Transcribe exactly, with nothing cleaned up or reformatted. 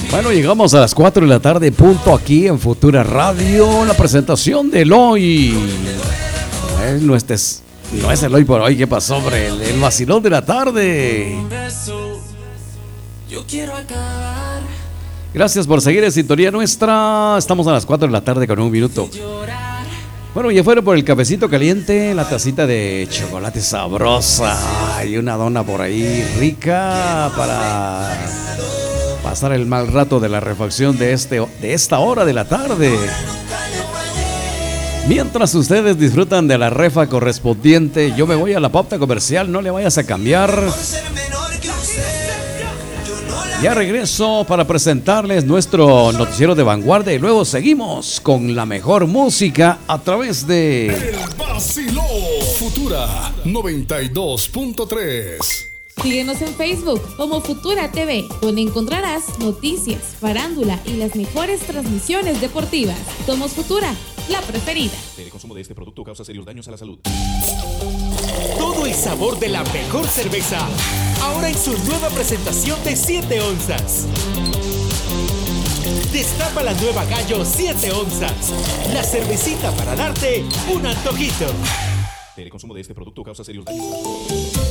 Bueno, llegamos a las cuatro de la tarde, punto, aquí en Futura Radio. La presentación del hoy. No es, no, este es, no es el hoy por hoy, ¿qué pasó, hombre? El, el vacilón de la tarde. Gracias por seguir en sintonía nuestra. Estamos a las cuatro de la tarde con un minuto. Bueno, ya fueron por el cafecito caliente, la tacita de chocolate sabrosa y una dona por ahí rica para pasar el mal rato de la refacción de, este, de esta hora de la tarde. Mientras ustedes disfrutan de la refa correspondiente, yo me voy a la pauta comercial, no le vayas a cambiar. Ya regreso para presentarles nuestro noticiero de vanguardia y luego seguimos con la mejor música a través de El Vacilón Futura noventa y dos punto tres. Síguenos en Facebook como Futura T V, donde encontrarás noticias, farándula y las mejores transmisiones deportivas. Somos Futura, la preferida. El consumo de este producto causa serios daños a la salud. Todo el sabor de la mejor cerveza, ahora en su nueva presentación de siete onzas. Destapa la nueva Gallo siete onzas, la cervecita para darte un antojito. El consumo de este producto causa serios daños a la salud.